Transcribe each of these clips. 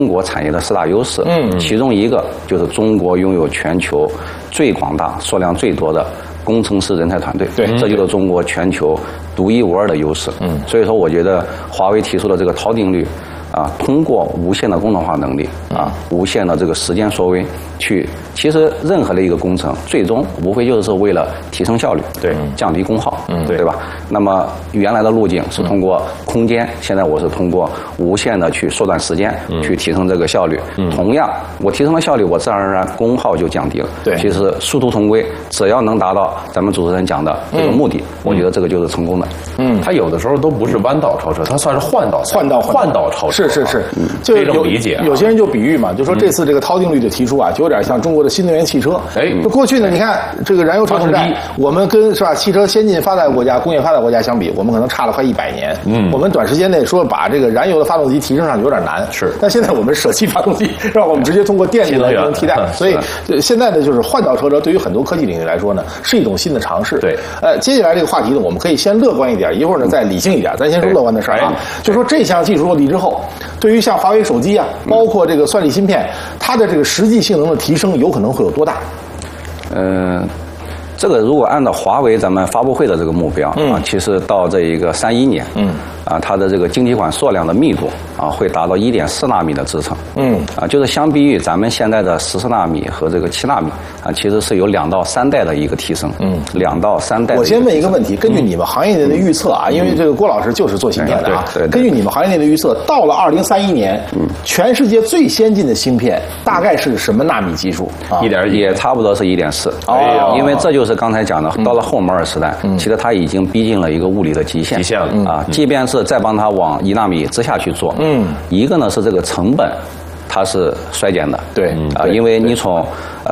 中国产业的4大优势，其中一个就是中国拥有全球最广大、数量最多的工程师人才团队，这就是中国全球独一无二的优势。所以说，我觉得华为提出的这个超定律，通过无限的功能化能力，无限的这个时间缩微，其实任何的一个工程，最终无非就是为了提升效率，降低功耗，对吧？那么原来的路径是通过空间，现在我是通过无限的去缩短时间，去提升这个效率。同样，我提升了效率，我自然而然功耗就降低了。其实殊途同归，只要能达到咱们主持人讲的这个目的，我觉得这个就是成功的。 它有的时候都不是弯道超车，它算是换道超车。 是，就有些人就比喻嘛，就说这次这个韬定律的提出啊，就有点像中国的新能源汽车。过去呢，你看这个燃油车时代，我们跟是吧汽车先进发达国家、工业发达国家相比，我们可能差了快100年。我们短时间内说把这个燃油的发动机提升上去有点难，但现在我们舍弃发动机，让我们直接通过电力来进行替代。所以现在呢，就是换道车车对于很多科技领域来说呢，是一种新的尝试。接下来这个话题呢，我们可以先乐观一点，一会儿呢再理性一点。咱先说乐观的事儿啊，就说这项技术落地之后，对于像华为手机啊，包括这个算力芯片，它的这个实际性能的提升有可能会有多大？ 这个如果按照华为咱们发布会的这个目标其实到这一个31年，它的这个晶体管数量的密度会达到1.4纳米的制程，就是相比于咱们现在的14纳米和这个7纳米其实是有2到3代的一个提升，2到3代。 我先问一个问题，根据你们行业内的预测因为这个郭老师就是做芯片的根据你们行业内的预测，到了2031年，全世界最先进的芯片大概是什么纳米技术 ？1.1也差不多是1.4，因为这就是刚才讲的，到了后摩尔时代，其实它已经逼近了一个物理的极限了即便是再帮它往1纳米之下去做，一个呢是这个成本，它是衰减的，因为你从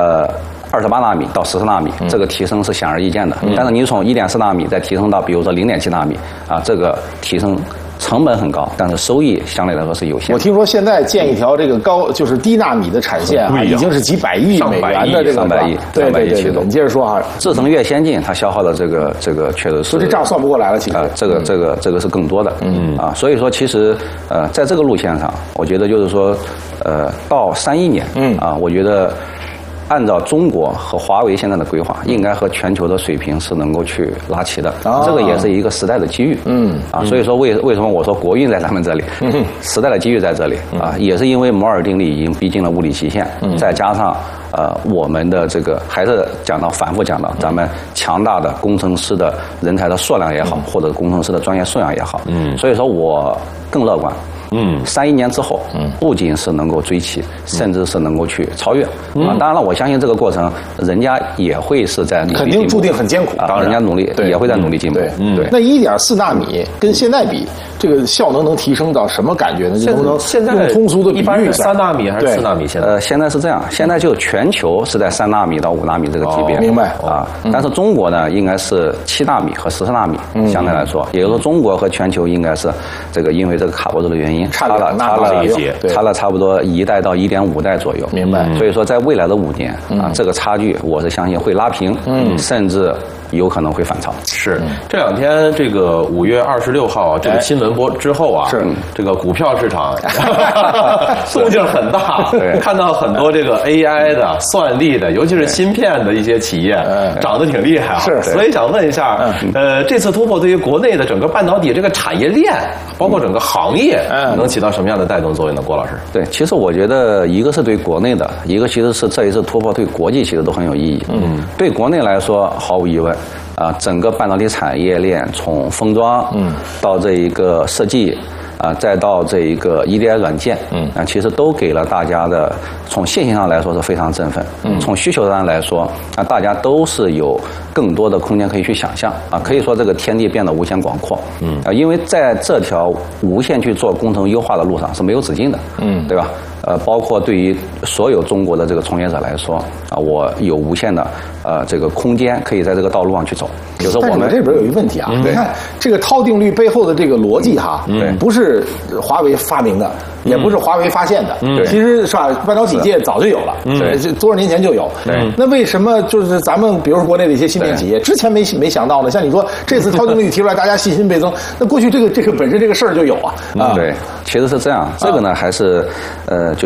28纳米到14纳米，这个提升是显而易见的，但是你从1.4纳米再提升到比如说0.7纳米这个提升成本很高，但是收益相对来说是有限的。 我听说现在建一条这个就是低纳米的产线已经是几百亿美元的这个 300亿， 对，你接着说制程越先进，它消耗的这个确实是， 所以这账算不过来了，其实这个是更多的，所以说其实在这个路线上，我觉得就是说到31年，我觉得按照中国和华为现在的规划，应该和全球的水平是能够去拉齐的，这个也是一个时代的机遇，所以说为什么我说国运在咱们这里，时代的机遇在这里也是因为摩尔定律已经逼近了物理极限，再加上我们的这个还是反复讲到咱们强大的工程师的人才的数量也好，或者工程师的专业素养也好，所以说我更乐观。31年之后，不仅是能够追齐，甚至是能够去超越。当然了，我相信这个过程，人家也会是在努力进步， 肯定注定很艰苦。 当然，人家努力也会在努力进步。 对。那1.4纳米跟现在比，这个效能能提升到什么感觉呢？能不能用通俗的比喻一般是3纳米还是4纳米？ 现在是这样，现在就全球是在3纳米到5纳米这个级别。 明白但是中国呢，应该是7纳米和14纳米，相对来说，也就是说中国和全球应该是这个因为这个卡脖子的原因。差了差不多1代到1.5代左右， 明白。 所以说，在未来的5年这个差距，我是相信会拉平，甚至有可能会反超。 是这2天这个5月26号这个新闻播之后是这个股票市场动静很大，看到很多这个 AI 的、算力的，尤其是芯片的一些企业涨得挺厉害所以想问一下，这次突破对于国内的整个半导体这个产业链，包括整个行业，能起到什么样的带动作用呢？郭老师？ 对，其实我觉得一个是对国内的，一个其实是这一次突破对国际其实都很有意义。对国内来说，毫无疑问。整个半导体产业链从封装，到这一个设计，再到这一个 EDI 软件，其实都给了大家的，从信心上来说是非常振奋，从需求上来说，大家都是有更多的空间可以去想象，可以说这个天地变得无限广阔，因为在这条无限去做工程优化的路上是没有止境的，对吧？包括对于所有中国的这个从业者来说，我有无限的这个空间可以在这个道路上去走。就是我们这边有一个问题你看这个韬定律背后的这个逻辑不是华为发明的，也不是华为发现的，其实是吧？半导体界早就有了，这多少年前就有。那为什么就是咱们比如说国内的一些芯片企业之前没想到呢？像你说这次韬定律提出来，大家信心倍增，那过去这个本身这个事儿就有对，其实是这样。这个呢还是